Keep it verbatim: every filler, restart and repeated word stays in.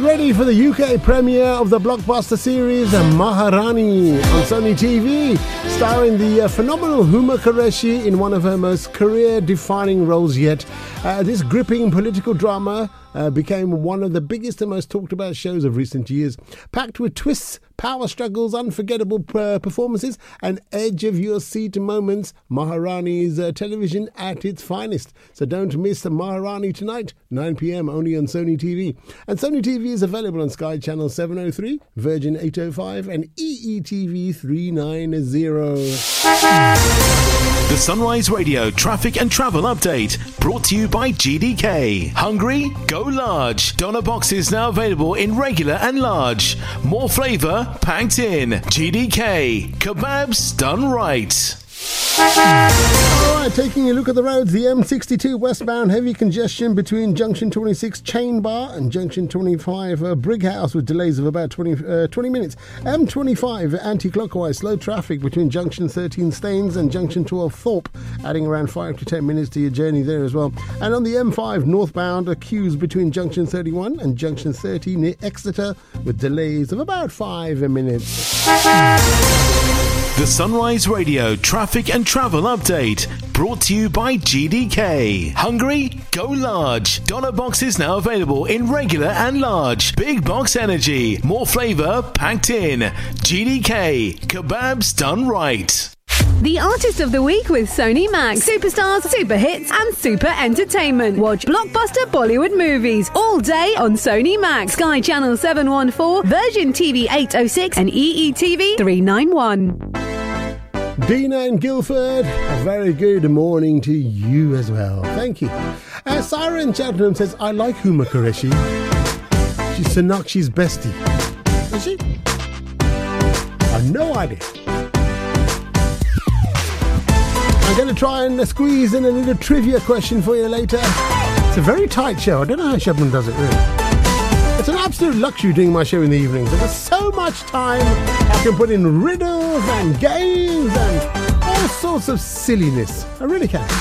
ready for the U K premiere of the blockbuster series Maharani on Sony T V, starring the uh, phenomenal Huma Qureshi in one of her most career-defining roles yet. Uh, this gripping political drama uh, became one of the biggest and most talked about shows of recent years, packed with twists, power struggles, unforgettable uh, performances and edge-of-your-seat moments. Maharani is uh, television at its finest. So don't miss the Maharani tonight, nine p.m. only on Sony T V. And Sony T V is available on Sky Channel seven oh three, Virgin eight oh five and E E T V three ninety. The Sunrise Radio Traffic and Travel Update, brought to you by G D K. Hungry? Go large. Doner boxes now available in regular and large. More flavour packed in. G D K. Kebabs done right. Alright, taking a look at the roads, the M sixty-two westbound, heavy congestion between junction twenty-six Chain Bar and junction twenty-five uh, Brighouse with delays of about twenty, uh, twenty minutes. M twenty-five anti-clockwise, slow traffic between junction thirteen Staines and junction twelve Thorpe, adding around five to ten minutes to your journey there as well. And on the M five northbound, uh, queues between junction thirty-one and junction thirty near Exeter with delays of about five minutes. The Sunrise Radio Traffic and Travel Update, brought to you by G D K. Hungry? Go large. Doner boxes now available in regular and large. Big box energy. More flavour packed in. G D K. Kebabs done right. The Artist of the Week with Sony Max. Superstars, super hits and super entertainment. Watch blockbuster Bollywood movies all day on Sony Max. Sky Channel seven one four, Virgin T V eight oh six and E E T V three ninety-one. Dina in Guildford, a very good morning to you as well. Thank you. Uh, Sarah in Cheltenham says, I like Huma Qureshi. She's Sonakshi's bestie. Is she? I have no idea. I'm going to try and squeeze in a little trivia question for you later. It's a very tight show. I don't know how Shabnam does it, really. It's an absolute luxury doing my show in the evenings. There's so much time I can put in riddles and games and all sorts of silliness. I really can.